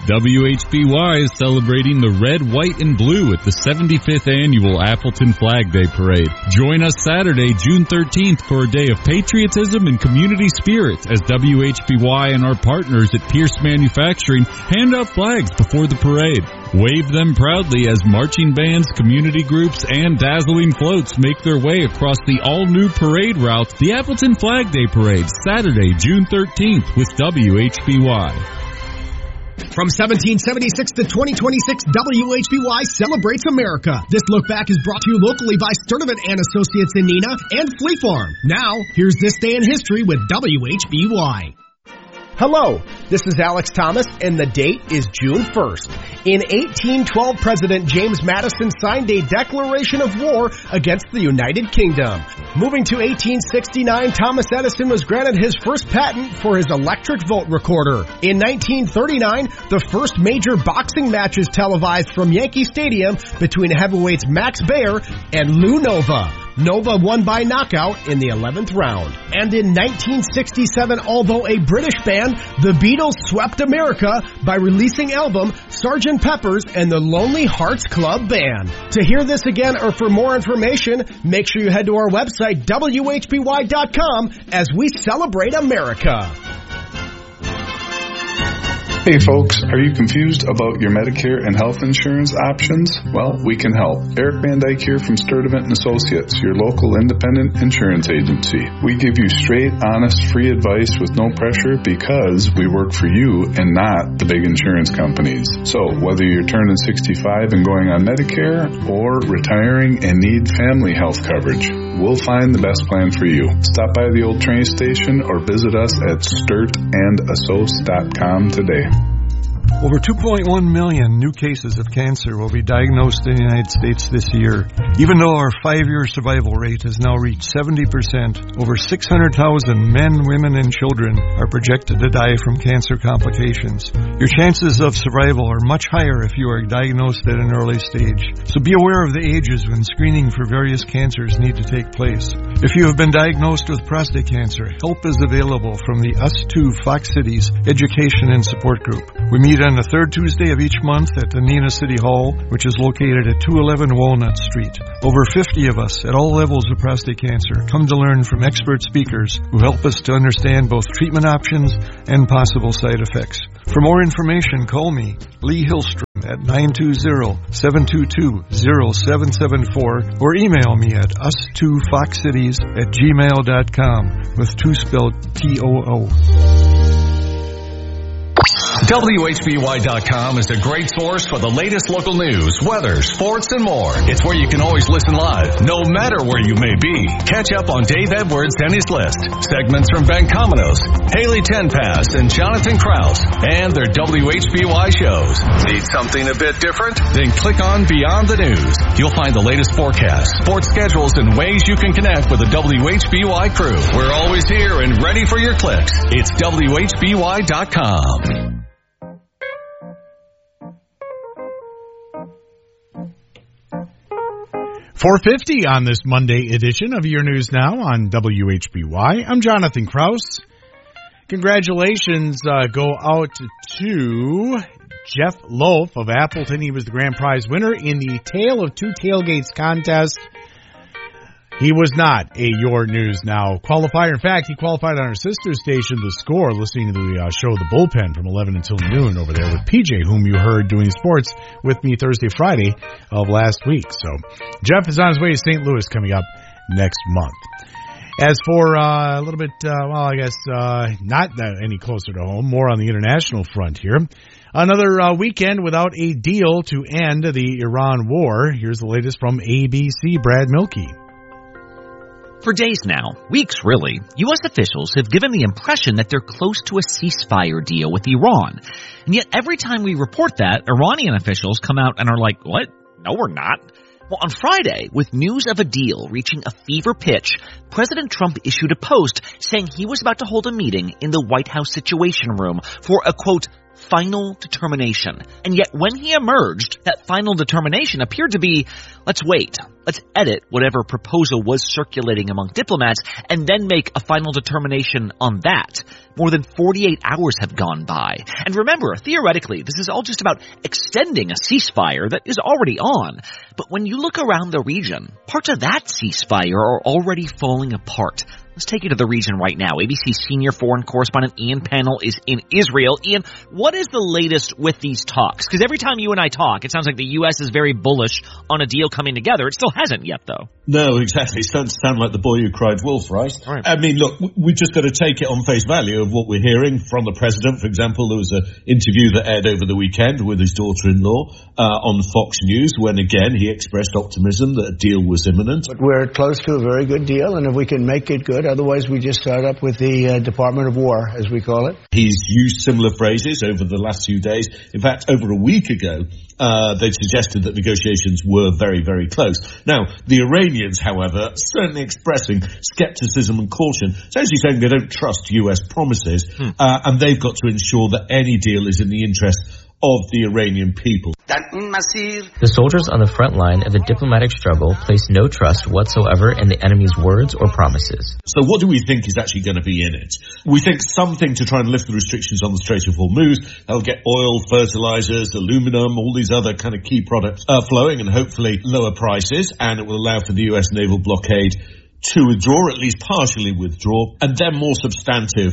WHBY is celebrating the red, white, and blue at the 75th Annual Appleton Flag Day Parade. Join us Saturday, June 13th for a day of patriotism and community spirit as WHBY and our partners at Pierce Manufacturing hand out flags before the parade. Wave them proudly as marching bands, community groups, and dazzling floats make their way across the all-new parade route, the Appleton Flag Day Parade, Saturday, June 13th with WHBY. From 1776 to 2026, WHBY celebrates America. This look back is brought to you locally by Sturdivant & Associates in Neenah and Flea Farm. Now, here's This Day in History with WHBY. Hello, this is Alex Thomas, and the date is June 1st. In 1812, President James Madison signed a declaration of war against the United Kingdom. Moving to 1869, Thomas Edison was granted his first patent for his electric vote recorder. In 1939, the first major boxing match is televised from Yankee Stadium between heavyweights Max Baer and Lou Nova. Nova won by knockout in the 11th round. And in 1967, although a British band, the Beatles swept America by releasing album Sgt. Pepper's and the Lonely Hearts Club Band. To hear this again or for more information, make sure you head to our website, WHBY.com, as we celebrate America. Hey folks, are you confused about your Medicare and health insurance options? Well, we can help. Eric Van Dyke here from Sturdivant & Associates, your local independent insurance agency. We give you straight, honest, free advice with no pressure because we work for you and not the big insurance companies. So, whether you're turning 65 and going on Medicare or retiring and need family health coverage, we'll find the best plan for you. Stop by the old train station or visit us at sturtandassoc.com today. Over 2.1 million new cases of cancer will be diagnosed in the United States this year. Even though our 5-year survival rate has now reached 70%, over 600,000 men, women, and children are projected to die from cancer complications. Your chances of survival are much higher if you are diagnosed at an early stage. So be aware of the ages when screening for various cancers need to take place. If you have been diagnosed with prostate cancer, help is available from the Us Too Fox Cities Education and Support Group. We meet on the third Tuesday of each month at the Neenah City Hall, which is located at 211 Walnut Street. Over 50 of us at all levels of prostate cancer come to learn from expert speakers who help us to understand both treatment options and possible side effects. For more information, call me, Lee Hillstrom, at 920-722-0774 or email me at us2foxcities@gmail.com with 2 spelled T-O-O. WHBY.com is a great source for the latest local news, weather, sports, and more. It's where you can always listen live, no matter where you may be. Catch up on Dave Edwards and his list, segments from Ben Cominos, Haley Tenpass, and Jonathan Krause, and their WHBY shows. Need something a bit different? Then click on Beyond the News. You'll find the latest forecasts, sports schedules, and ways you can connect with the WHBY crew. We're always here and ready for your clicks. It's WHBY.com. 4:50 on this Monday edition of Your News Now on WHBY. I'm Jonathan Krause. Congratulations go out to Jeff Loaf of Appleton. He was the grand prize winner in the Tale of Two Tailgates contest. He was not a Your News Now qualifier. In fact, he qualified on our sister station, The Score, listening to the show The Bullpen from 11 until noon over there with PJ, whom you heard doing sports with me Thursday, Friday of last week. So Jeff is on his way to St. Louis coming up next month. As for a little bit, not any closer to home, more on the international front here. Another weekend without a deal to end the Iran war. Here's the latest from ABC, Brad Milkey. For days now, weeks really, U.S. officials have given the impression that they're close to a ceasefire deal with Iran. And yet every time we report that, Iranian officials come out and are like, what? No, we're not. Well, on Friday, with news of a deal reaching a fever pitch, President Trump issued a post saying he was about to hold a meeting in the White House Situation Room for a, quote, final determination. And yet when he emerged, that final determination appeared to be, let's wait. Let's edit whatever proposal was circulating among diplomats and then make a final determination on that. More than 48 hours have gone by. And remember, theoretically, this is all just about extending a ceasefire that is already on. But when you look around the region, parts of that ceasefire are already falling apart. Let's take you to the region right now. ABC senior foreign correspondent Ian Pannell is in Israel. Ian, what is the latest with these talks? Because every time you and I talk, it sounds like the U.S. is very bullish on a deal coming together. It still hasn't yet, though. No, exactly. It doesn't sound like the boy who cried wolf, right? I mean, look, we've just got to take it on face value of what we're hearing from the president. For example, there was an interview that aired over the weekend with his daughter-in-law on Fox News when, again, he expressed optimism that a deal was imminent. But we're close to a very good deal, and if we can make it good, otherwise we just start up with the Department of War, as we call it. He's used similar phrases over the last few days. In fact, over a week ago, they suggested that negotiations were very, very close. Now, the Iranians, however, certainly expressing skepticism and caution, essentially saying they don't trust U.S. promises, and they've got to ensure that any deal is in the interest of the Iranian people. The soldiers on the front line of the diplomatic struggle place no trust whatsoever in the enemy's words or promises. So what do we think is actually going to be in it? We think something to try and lift the restrictions on the Strait of Hormuz. That'll get oil, fertilizers, aluminum, all these other kind of key products flowing, and hopefully lower prices, and it will allow for the U.S. naval blockade to withdraw, at least partially withdraw, and then more substantive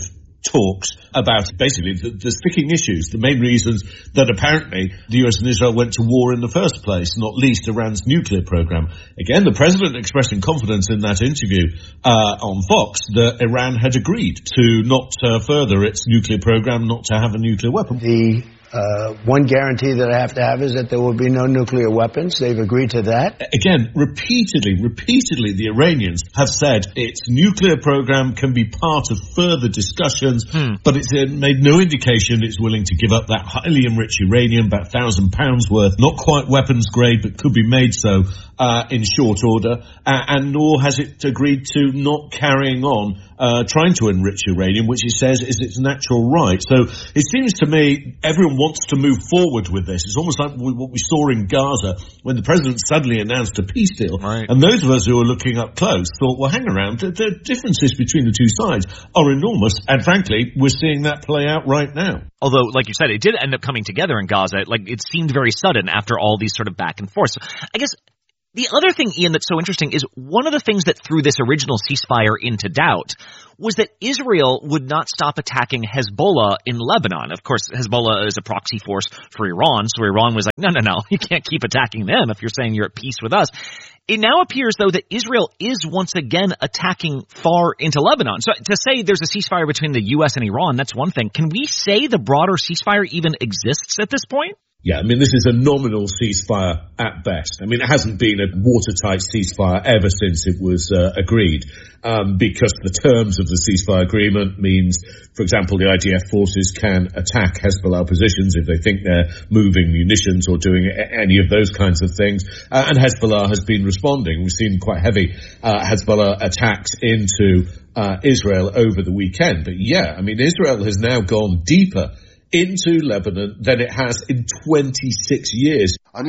talks about basically the sticking issues, the main reasons that apparently the US and Israel went to war in the first place, not least Iran's nuclear program. Again, the president expressing confidence in that interview on Fox that Iran had agreed to not further its nuclear program, not to have a nuclear weapon. The one guarantee that I have to have is that there will be no nuclear weapons. They've agreed to that. Again, repeatedly, the Iranians have said its nuclear program can be part of further discussions, but it's made no indication it's willing to give up that highly enriched uranium, about 1,000 pounds worth, not quite weapons grade, but could be made so in short order, and nor has it agreed to not carrying on trying to enrich uranium, which it says is its natural right. So it seems to me everyone wants to move forward with this. It's almost like what we saw in Gaza when the president suddenly announced a peace deal. Right. And those of us who were looking up close thought, well, hang around, the differences between the two sides are enormous. And frankly, we're seeing that play out right now. Although, like you said, it did end up coming together in Gaza. Like, it seemed very sudden after all these sort of back and forth. So I guess the other thing, Ian, that's so interesting is one of the things that threw this original ceasefire into doubt was that Israel would not stop attacking Hezbollah in Lebanon. Of course, Hezbollah is a proxy force for Iran, so Iran was like, no, you can't keep attacking them if you're saying you're at peace with us. It now appears, though, that Israel is once again attacking far into Lebanon. So to say there's a ceasefire between the U.S. and Iran, that's one thing. Can we say the broader ceasefire even exists at this point? Yeah, I mean, this is a nominal ceasefire at best. I mean, it hasn't been a watertight ceasefire ever since it was agreed, because the terms of the ceasefire agreement means, for example, the IDF forces can attack Hezbollah positions if they think they're moving munitions or doing any of those kinds of things. And Hezbollah has been responding. We've seen quite heavy Hezbollah attacks into Israel over the weekend. But yeah, I mean, Israel has now gone deeper into Lebanon than it has in 26 years. I've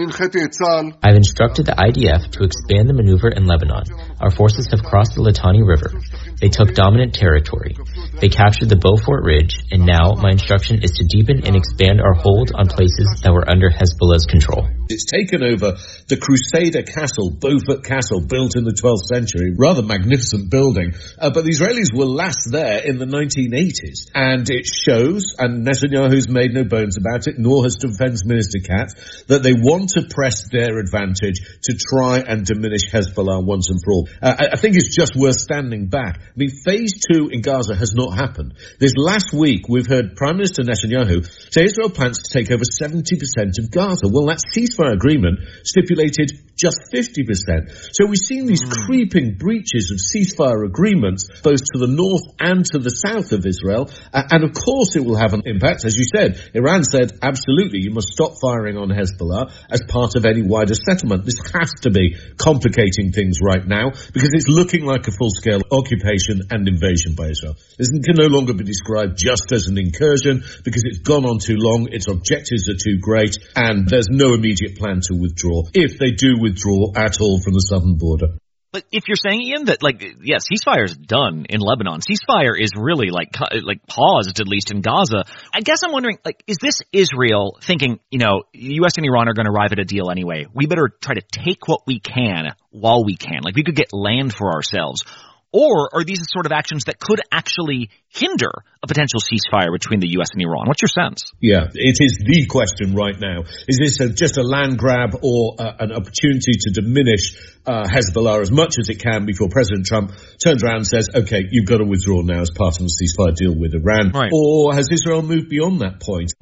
instructed the IDF to expand the maneuver in Lebanon. Our forces have crossed the Litani River. They took dominant territory. They captured the Beaufort Ridge, and now my instruction is to deepen and expand our hold on places that were under Hezbollah's control. It's taken over the Crusader Castle, Beaufort Castle, built in the 12th century. Rather magnificent building. But the Israelis were last there in the 1980s. And it shows, and Netanyahu's made no bones about it, nor has Defense Minister Katz, that they want to press their advantage to try and diminish Hezbollah once and for all. I think it's just worth standing back. I mean, phase 2 in Gaza has not happened. This last week, we've heard Prime Minister Netanyahu say Israel plans to take over 70% of Gaza. Well, that ceasefire agreement stipulated just 50%. So we've seen these creeping breaches of ceasefire agreements, both to the north and to the south of Israel. And of course it will have an impact. As you said, Iran said, absolutely, you must stop firing on Hezbollah as part of any wider settlement. This has to be complicating things right now because it's looking like a full-scale occupation and invasion by Israel. This can no longer be described just as an incursion because it's gone on too long, its objectives are too great, and there's no immediate plan to withdraw, if they do withdraw at all from the southern border. But if you're saying, Ian, that ceasefire is done in Lebanon, ceasefire is really like paused, at least in Gaza. I guess I'm wondering, is this Israel thinking, U.S. and Iran are going to arrive at a deal anyway? We better try to take what we can while we can. Like, we could get land for ourselves. Or are these the sort of actions that could actually hinder a potential ceasefire between the U.S. and Iran? What's your sense? Yeah, it is the question right now. Is this just a land grab or an opportunity to diminish Hezbollah as much as it can before President Trump turns around and says, okay, you've got to withdraw now as part of the ceasefire deal with Iran? Right. Or has Israel moved beyond that point?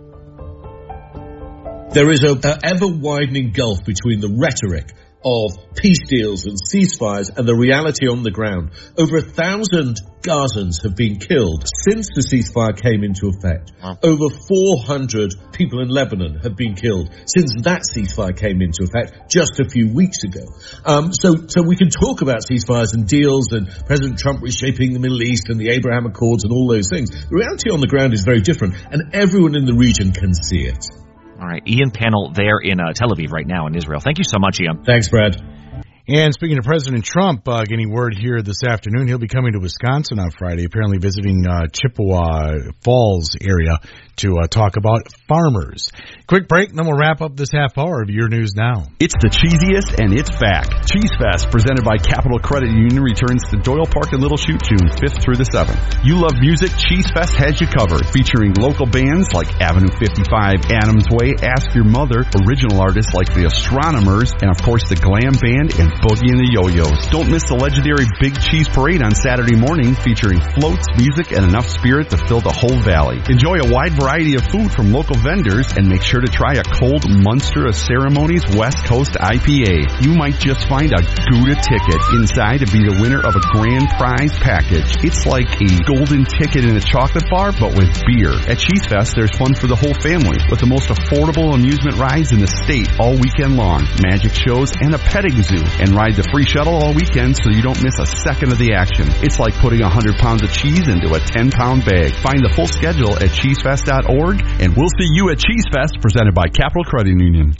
There is an ever-widening gulf between the rhetoric of peace deals and ceasefires and the reality on the ground. Over 1,000 Gazans have been killed since the ceasefire came into effect. Wow. Over 400 people in Lebanon have been killed since that ceasefire came into effect just a few weeks ago. So we can talk about ceasefires and deals and President Trump reshaping the Middle East and the Abraham Accords and all those things. The reality on the ground is very different, and everyone in the region can see it. All right, Ian Pannell there in Tel Aviv right now in Israel. Thank you so much, Ian. Thanks, Brad. And speaking of President Trump, getting word here this afternoon, he'll be coming to Wisconsin on Friday, apparently visiting Chippewa Falls area to talk about farmers. Quick break, and then we'll wrap up this half hour of Your News Now. It's the cheesiest, and it's back. Cheese Fest, presented by Capital Credit Union, returns to Doyle Park in Little Chute June 5th through the 7th. You love music? Cheese Fest has you covered, featuring local bands like Avenue 55, Adams Way, Ask Your Mother, original artists like the Astronomers, and of course the Glam Band and Boogie and the Yo-Yos. Don't miss the legendary Big Cheese Parade on Saturday morning, featuring floats, music, and enough spirit to fill the whole valley. Enjoy a wide variety of food from local vendors, and make sure to try a cold Munster of Ceremonies West Coast IPA. You might just find a Gouda ticket inside to be the winner of a grand prize package. It's like a golden ticket in a chocolate bar, but with beer. At Cheese Fest, there's fun for the whole family, with the most affordable amusement rides in the state all weekend long, magic shows, and a petting zoo. And ride the free shuttle all weekend so you don't miss a second of the action. It's like putting 100 pounds of cheese into a 10-pound bag. Find the full schedule at cheesefest.org, and we'll see you at Cheese Fest, presented by Capital Credit Union.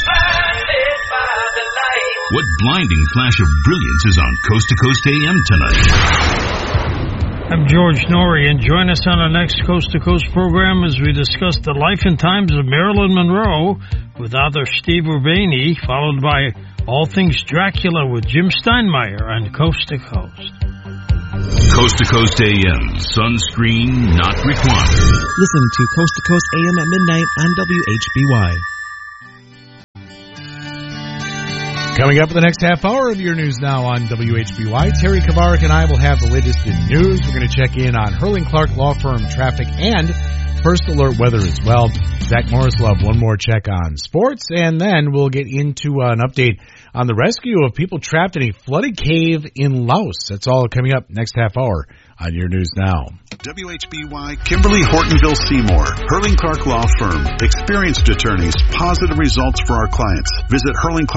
What blinding flash of brilliance is on Coast to Coast AM tonight? I'm George Norrie, and join us on our next Coast to Coast program as we discuss the life and times of Marilyn Monroe with author Steve Urbani, followed by All Things Dracula with Jim Steinmeier on Coast to Coast. Coast to Coast AM, sunscreen not required. Listen to Coast to Coast AM at midnight on WHBY. Coming up in the next half hour of Your News Now on WHBY, Terry Kavarik and I will have the latest in news. We're going to check in on Hurling Clark Law Firm traffic and First Alert weather as well. Zach Morris will have one more check on sports, and then we'll get into an update on the rescue of people trapped in a flooded cave in Laos. That's all coming up next half hour on Your News Now. WHBY, Kimberly Hortonville Seymour, Hurling Clark Law Firm. Experienced attorneys, positive results for our clients. Visit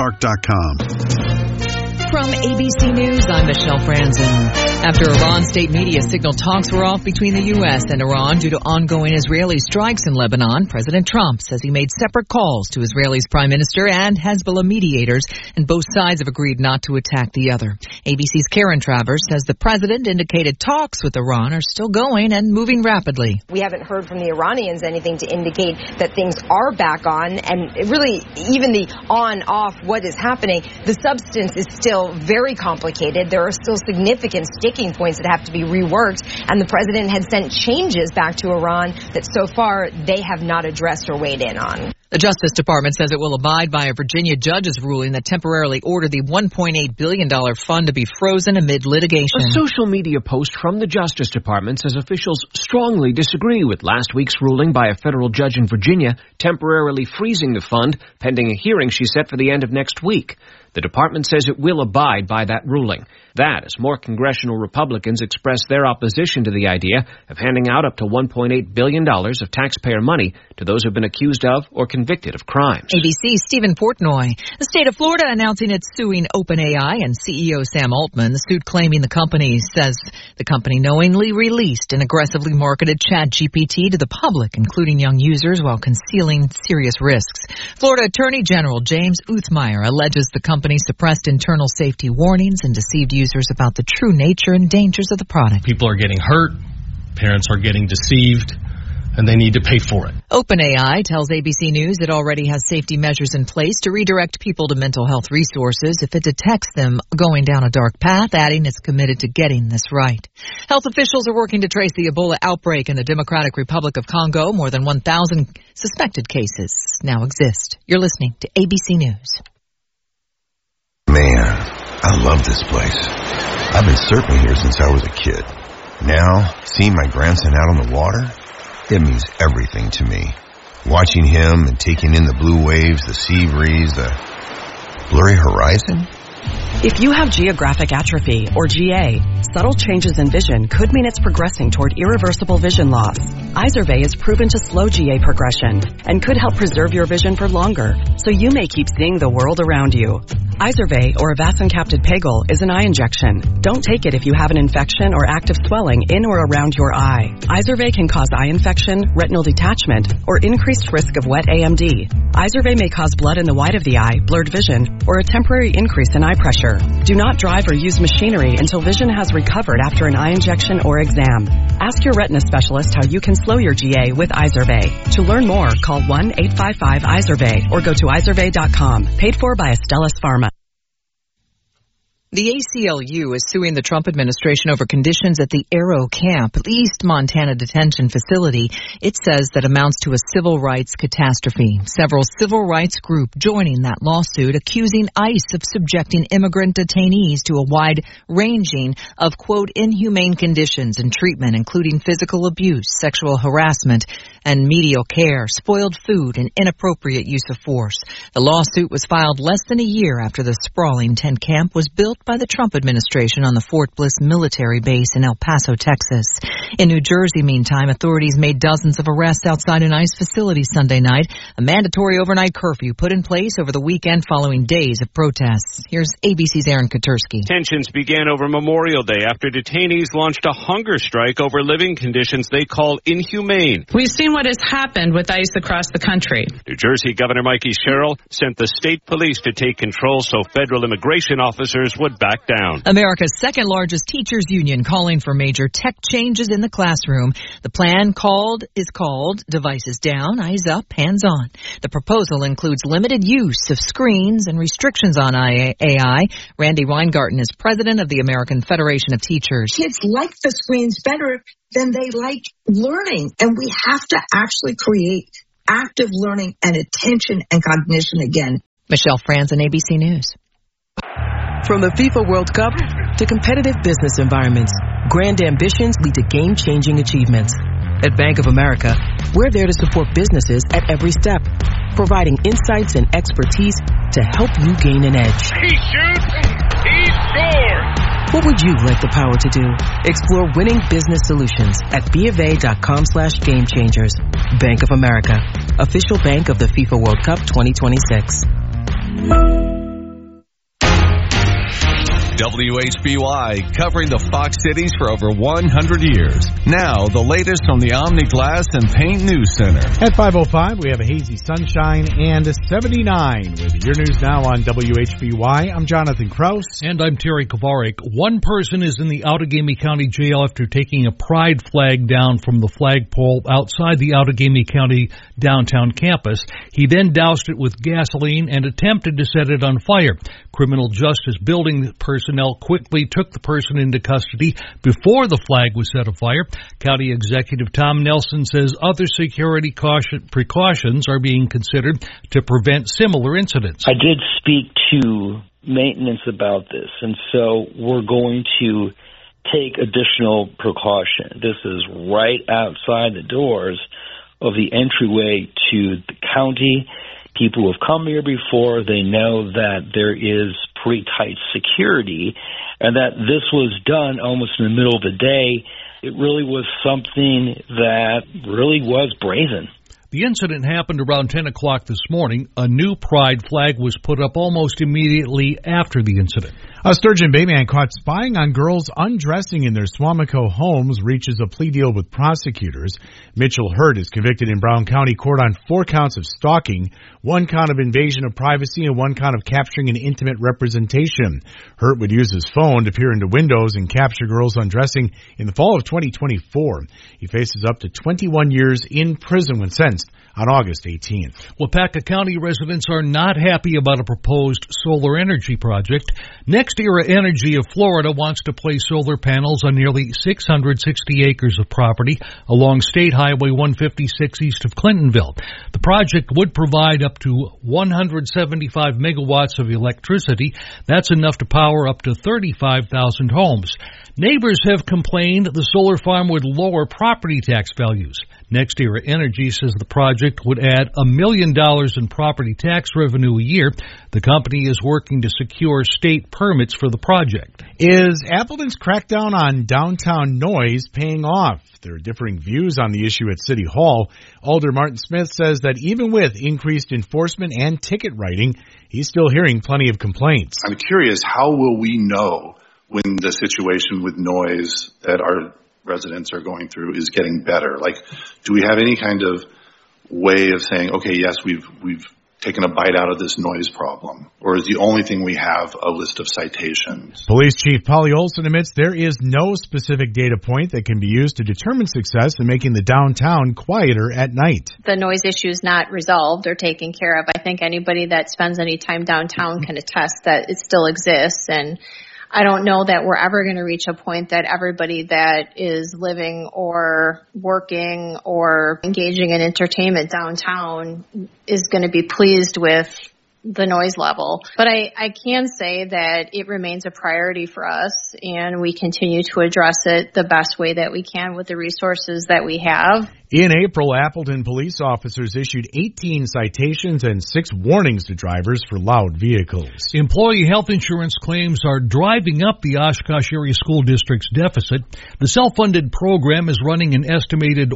hurlingclark.com. From ABC News, I'm Michelle Franzen. After Iran state media signaled talks were off between the U.S. and Iran due to ongoing Israeli strikes in Lebanon, President Trump says he made separate calls to Israel's prime minister and Hezbollah mediators, and both sides have agreed not to attack the other. ABC's Karen Travers says the president indicated talks with Iran are still going and moving rapidly. We haven't heard from the Iranians anything to indicate that things are back on, and really even the on-off, what is happening, the substance is still very complicated. There are still significant sticking points that have to be reworked, and the president had sent changes back to Iran that so far they have not addressed or weighed in on. The Justice Department says it will abide by a Virginia judge's ruling that temporarily ordered the $1.8 billion fund to be frozen amid litigation. A social media post from the Justice Department says officials strongly disagree with last week's ruling by a federal judge in Virginia temporarily freezing the fund pending a hearing she set for the end of next week. The department says it will abide by that ruling. That as more congressional Republicans express their opposition to the idea of handing out up to $1.8 billion of taxpayer money to those who've been accused of or convicted of crimes. ABC's Stephen Portnoy. The state of Florida announcing it's suing OpenAI and CEO Sam Altman. The suit claiming the company says the company knowingly released and aggressively marketed ChatGPT to the public, including young users, while concealing serious risks. Florida Attorney General James Uthmeyer alleges the company suppressed internal safety warnings and deceived users about the true nature and dangers of the product. People are getting hurt, parents are getting deceived, and they need to pay for it. OpenAI tells ABC News it already has safety measures in place to redirect people to mental health resources if it detects them going down a dark path, adding it's committed to getting this right. Health officials are working to trace the Ebola outbreak in the Democratic Republic of Congo. More than 1,000 suspected cases now exist. You're listening to ABC News. Man, I love this place. I've been surfing here since I was a kid. Now, seeing my grandson out on the water, it means everything to me. Watching him and taking in the blue waves, the sea breeze, the blurry horizon. If you have geographic atrophy, or GA, subtle changes in vision could mean it's progressing toward irreversible vision loss. Izervay is proven to slow GA progression and could help preserve your vision for longer, so you may keep seeing the world around you. Izervay, or Avastin-capted Pegol, is an eye injection. Don't take it if you have an infection or active swelling in or around your eye. Izervay can cause eye infection, retinal detachment, or increased risk of wet AMD. Izervay may cause blood in the white of the eye, blurred vision, or a temporary increase in eye pressure. Do not drive or use machinery until vision has recovered after an eye injection or exam. Ask your retina specialist how you can slow your GA with Izervay. To learn more, call 1-855-IZERVAY or go to izervay.com. Paid for by Astellas Pharma. The ACLU is suing the Trump administration over conditions at the Aero Camp, East Montana detention facility. It says that amounts to a civil rights catastrophe. Several civil rights groups joining that lawsuit, accusing ICE of subjecting immigrant detainees to a wide ranging of, quote, inhumane conditions and treatment, including physical abuse, sexual harassment, and medial care, spoiled food, and inappropriate use of force. The lawsuit was filed less than a year after the sprawling tent camp was built by the Trump administration on the Fort Bliss military base in El Paso, Texas. In New Jersey, meantime, authorities made dozens of arrests outside an ICE facility Sunday night. A mandatory overnight curfew put in place over the weekend following days of protests. Here's ABC's Aaron Katersky. Tensions began over Memorial Day after detainees launched a hunger strike over living conditions they call inhumane. We've seen what has happened with ICE across the country. New Jersey Governor Mikey Sherrill sent the state police to take control so federal immigration officers would back down. America's second largest teachers union calling for major tech changes in the classroom. The plan is called Devices Down, Eyes Up, Hands On. The proposal includes limited use of screens and restrictions on AI. Randy Weingarten is president of the American Federation of Teachers. Kids like the screens better than they like learning, and we have to actually create active learning and attention and cognition again. Michelle Franzen, ABC News. From the FIFA World Cup to competitive business environments, grand ambitions lead to game-changing achievements. At Bank of America, we're there to support businesses at every step, providing insights and expertise to help you gain an edge. He shoots, he scores! What would you like the power to do? Explore winning business solutions at BofA.com/gamechangers. Bank of America, official bank of the FIFA World Cup 2026. WHBY, covering the Fox cities for over 100 years. Now, the latest from the Omni Glass and Paint News Center. At 5:05, we have a hazy sunshine and a 79 with your news now on WHBY. I'm Jonathan Kraus. And I'm Terry Kovarik. One person is in the Outagamie County Jail after taking a pride flag down from the flagpole outside the Outagamie County downtown campus. He then doused it with gasoline and attempted to set it on fire. Criminal Justice Building personnel quickly took the person into custody before the flag was set afire. County Executive Tom Nelson says other security precautions are being considered to prevent similar incidents. I did speak to maintenance about this, and so we're going to take additional precaution. This is right outside the doors of the entryway to the county. People who have come here before, they know that there is pretty tight security, and that this was done almost in the middle of the day. It really was something that really was brazen. The incident happened around 10 o'clock this morning. A new pride flag was put up almost immediately after the incident. A Sturgeon Bay man caught spying on girls undressing in their Swamico homes reaches a plea deal with prosecutors. Mitchell Hurt is convicted in Brown County Court on 4 counts of stalking, 1 count of invasion of privacy, and 1 count of capturing an intimate representation. Hurt would use his phone to peer into windows and capture girls undressing in the fall of 2024. He faces up to 21 years in prison when sentenced on August 18th. Wapaka County residents are not happy about a proposed solar energy project. Next Era Energy of Florida wants to place solar panels on nearly 660 acres of property along State Highway 156 east of Clintonville. The project would provide up to 175 megawatts of electricity. That's enough to power up to 35,000 homes. Neighbors have complained the solar farm would lower property tax values. NextEra Energy says the project would add $1 million in property tax revenue a year. The company is working to secure state permits for the project. Is Appleton's crackdown on downtown noise paying off? There are differing views on the issue at City Hall. Alder Martin Smith says that even with increased enforcement and ticket writing, he's still hearing plenty of complaints. I'm curious, how will we know when the situation with noise that our residents are going through is getting better? Like, do we have any kind of way of saying, okay, yes, we've taken a bite out of this noise problem? Or is the only thing we have a list of citations? Police Chief Polly Olson admits there is no specific data point that can be used to determine success in making the downtown quieter at night. The noise issue is not resolved or taken care of. I think anybody that spends any time downtown can attest that it still exists, and I don't know that we're ever going to reach a point that everybody that is living or working or engaging in entertainment downtown is going to be pleased with the noise level. But I can say that it remains a priority for us, and we continue to address it the best way that we can with the resources that we have. In April, Appleton police officers issued 18 citations and 6 warnings to drivers for loud vehicles. Employee health insurance claims are driving up the Oshkosh Area School District's deficit. The self-funded program is running an estimated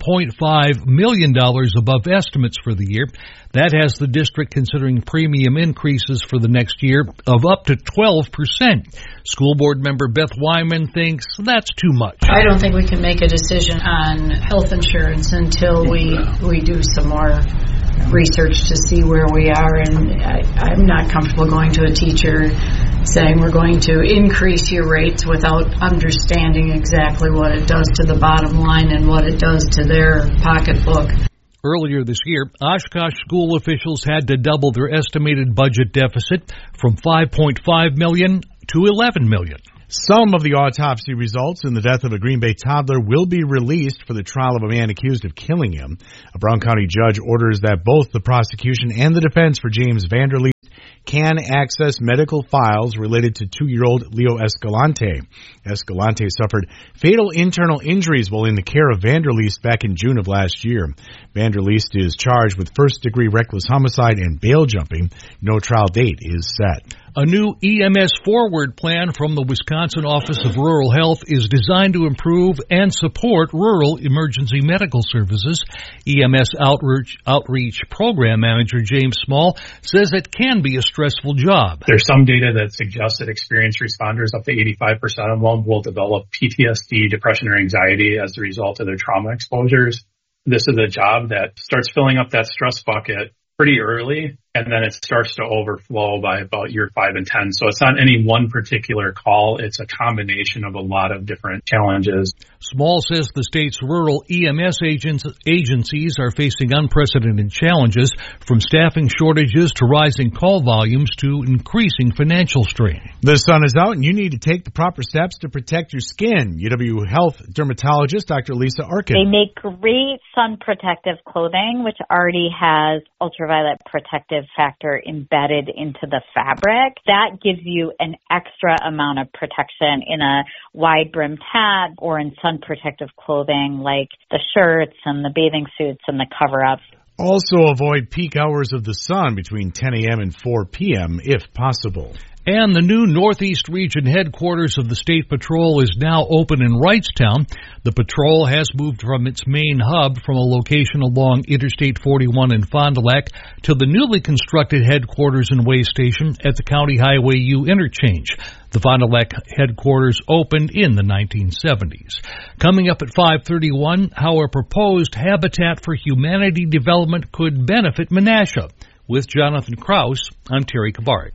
$1.5 million above estimates for the year. That has the district considering premium increases for the next year of up to 12%. School board member Beth Wyman thinks that's too much. I don't think we can make a decision on health insurance until we do some more research to see where we are, and I'm not comfortable going to a teacher saying we're going to increase your rates without understanding exactly what it does to the bottom line and what it does to their pocketbook. Earlier this year, Oshkosh school officials had to double their estimated budget deficit from $5.5 million to $11 million. Some of the autopsy results in the death of a Green Bay toddler will be released for the trial of a man accused of killing him. A Brown County judge orders that both the prosecution and the defense for James Vanderleest can access medical files related to 2-year-old Leo Escalante. Escalante suffered fatal internal injuries while in the care of Vanderleest back in June of last year. Vanderleest is charged with first-degree reckless homicide and bail jumping. No trial date is set. A new EMS Forward plan from the Wisconsin Office of Rural Health is designed to improve and support rural emergency medical services. EMS Outreach Program Manager James Small says it can be a stressful job. There's some data that suggests that experienced responders, up to 85% of them, will develop PTSD, depression, or anxiety as a result of their trauma exposures. This is a job that starts filling up that stress bucket pretty early, and then it starts to overflow by about year 5 and 10. So it's not any one particular call. It's a combination of a lot of different challenges. Small says the state's rural EMS agencies are facing unprecedented challenges, from staffing shortages to rising call volumes to increasing financial strain. The sun is out and you need to take the proper steps to protect your skin. UW Health dermatologist Dr. Lisa Arkin. They make great sun protective clothing, which already has ultraviolet protective factor embedded into the fabric. That gives you an extra amount of protection in a wide brimmed hat or in sun protective clothing like the shirts and the bathing suits and the cover-ups. Also avoid peak hours of the sun between 10 a.m. and 4 p.m. if possible. And the new Northeast Region headquarters of the State Patrol is now open in Wrightstown. The patrol has moved from its main hub from a location along Interstate 41 in Fond du Lac to the newly constructed headquarters and way station at the County Highway U interchange. The Fond du Lac headquarters opened in the 1970s. Coming up at 5:31, how a proposed Habitat for Humanity development could benefit Menasha. With Jonathan Krause, I'm Terry Kabarik.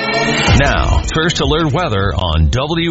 Now, First Alert weather on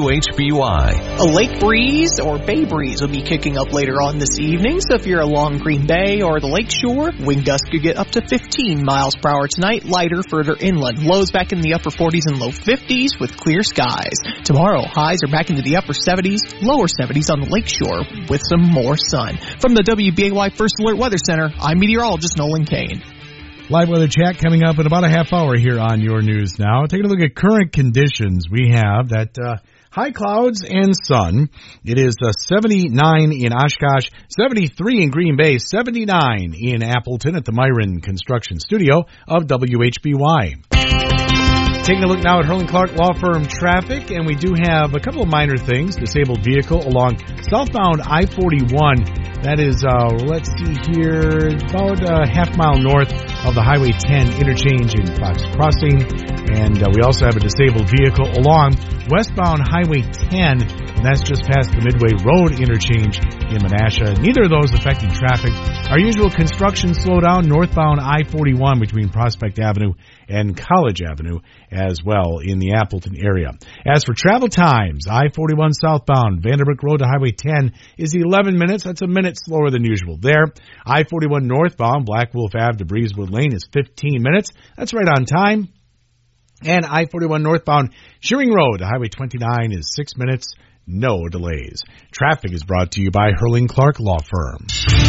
WHBY. A lake breeze or bay breeze will be kicking up later on this evening, so if you're along Green Bay or the lakeshore, wind gusts could get up to 15 miles per hour tonight, lighter further inland. Lows back in the upper 40s and low 50s with clear skies. Tomorrow, highs are back into the upper 70s, lower 70s on the lakeshore with some more sun. From the WBAY First Alert Weather Center, I'm meteorologist Nolan Kane. Live weather chat coming up in about a half hour here on Your News Now. Taking a look at current conditions, we have that high clouds and sun. It is 79 in Oshkosh, 73 in Green Bay, 79 in Appleton at the Myron Construction Studio of WHBY. Taking a look now at Hurling Clark Law Firm traffic, and we do have a couple of minor things. Disabled vehicle along southbound I-41. That is, let's see here, about a half mile north of the Highway 10 interchange in Fox Crossing. And we also have a disabled vehicle along westbound Highway 10, and that's just past the Midway Road interchange in Menasha. Neither of those affecting traffic. Our usual construction slowdown northbound I-41 between Prospect Avenue and College Avenue as well in the Appleton area. As for travel times, I-41 southbound Vanderbrook Road to Highway 10 is 11 minutes. That's a minute slower than usual there. I-41 northbound Black Wolf Ave to Breezewood Lane is 15 minutes. That's right on time. And I-41 northbound Shearing Road to Highway 29 is 6 minutes. No delays. Traffic is brought to you by Hurling Clark Law Firm.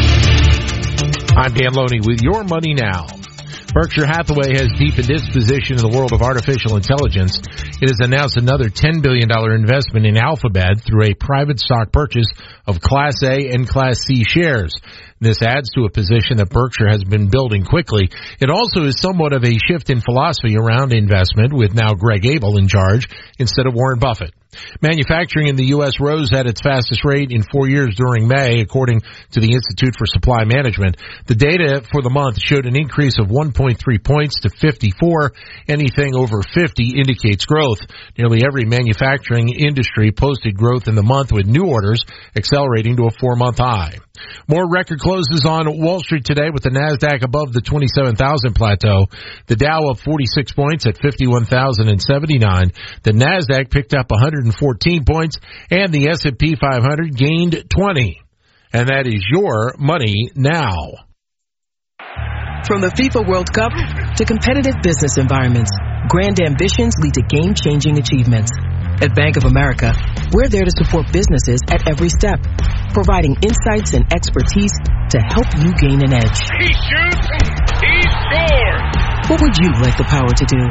I'm Dan Loney with Your Money Now. Berkshire Hathaway has deepened its position in the world of artificial intelligence. It has announced another $10 billion investment in Alphabet through a private stock purchase of Class A and Class C shares. This adds to a position that Berkshire has been building quickly. It also is somewhat of a shift in philosophy around investment, with now Greg Abel in charge instead of Warren Buffett. Manufacturing in the U.S. rose at its fastest rate in 4 years during May, according to the Institute for Supply Management. The data for the month showed an increase of 1.3 points to 54. Anything over 50 indicates growth. Nearly every manufacturing industry posted growth in the month, with new orders accelerating to a 4-month high. More record closes on Wall Street today, with the Nasdaq above the 27,000 plateau. The Dow up 46 points at 51,079. The Nasdaq picked up 114 points, and the S&P 500 gained 20. And that is Your Money Now. From the FIFA World Cup to competitive business environments, grand ambitions lead to game-changing achievements. At Bank of America, we're there to support businesses at every step, providing insights and expertise to help you gain an edge. He shoots, he scores! What would you like the power to do?